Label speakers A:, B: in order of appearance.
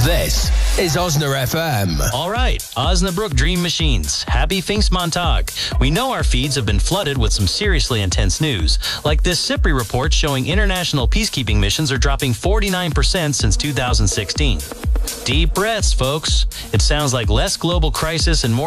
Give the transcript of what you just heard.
A: This is Osna FM.
B: All right, Osnabrück Dream Machines. Happy Pfingstmontag. We know our feeds have been flooded with some seriously intense news, like this SIPRI report showing international peacekeeping missions are dropping 49% since 2016. Deep breaths, folks. It sounds like less global crisis and more